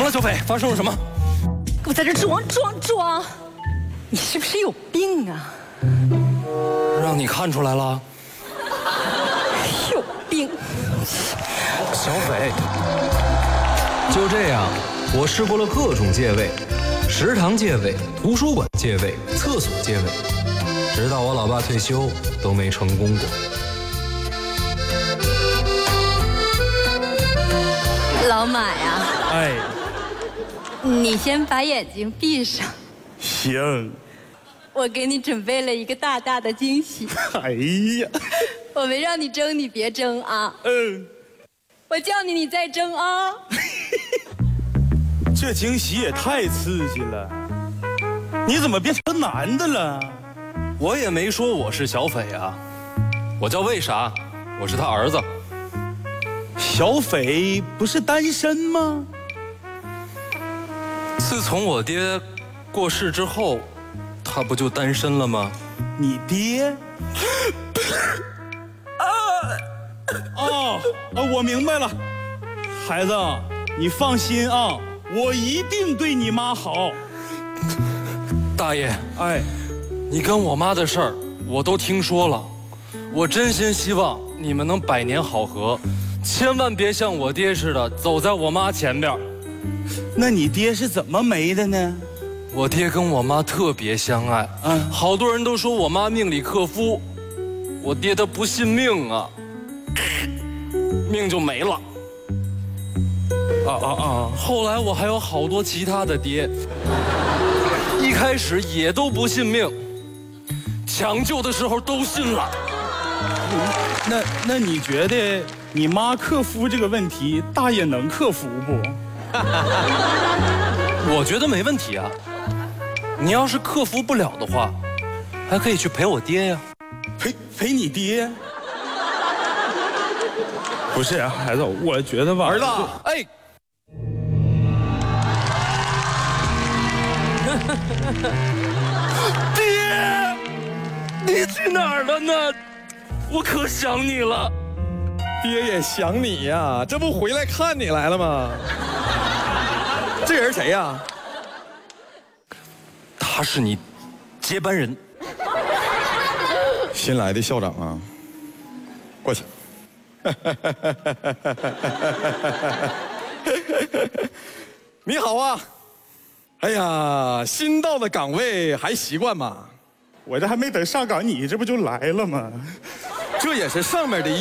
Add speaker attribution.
Speaker 1: 么了，小斐？发生了什么？
Speaker 2: 给我在这装！你是不是有病啊？
Speaker 1: 让你看出来了。
Speaker 2: 有病！
Speaker 1: 小斐，
Speaker 3: 就这样，我试过了各种借位，食堂借位、图书馆借位、厕所借位，直到我老爸退休都没成功过。
Speaker 2: 老马呀，
Speaker 4: 哎，
Speaker 2: 你先把眼睛闭上，
Speaker 4: 行。
Speaker 2: 我给你准备了一个大大的惊喜。
Speaker 4: 哎呀，
Speaker 2: 我没让你争，你别争啊。我叫你，你再争啊。
Speaker 4: 这惊喜也太刺激了！你怎么变成男的了？
Speaker 1: 我也没说我是小斐啊，我叫魏啥？我是他儿子。
Speaker 4: 小斐不是单身吗？
Speaker 1: 自从我爹过世之后，他不就单身了吗？
Speaker 4: 你爹？我明白了，孩子，你放心啊，我一定对你妈好。
Speaker 1: 大爷，
Speaker 4: 哎，
Speaker 1: 你跟我妈的事儿我都听说了，我真心希望你们能百年好合，千万别像我爹似的走在我妈前边。
Speaker 4: 那你爹是怎么没的呢？
Speaker 1: 我爹跟我妈特别相爱，好多人都说我妈命里克夫，我爹他不信命啊，命就没了。后来我还有好多其他的爹，一开始也都不信命，抢救的时候都信了。
Speaker 4: 那你觉得你妈克夫这个问题，大爷能克服不？
Speaker 1: 我觉得没问题啊。你要是克服不了的话，还可以去陪我爹呀。
Speaker 4: 陪你爹？不是啊，孩子，我觉得吧，
Speaker 5: 儿子，
Speaker 1: 哎。爹，你去哪儿了呢？我可想你了。
Speaker 5: 爹也想你呀，这不回来看你来了吗？这人谁呀？
Speaker 1: 他是你接班人。
Speaker 5: 新来的校长啊，过去。你好啊，哎呀，新到的岗位还习惯吗？
Speaker 4: 我这还没等上岗，你这不就来了吗？
Speaker 5: 这也是上面的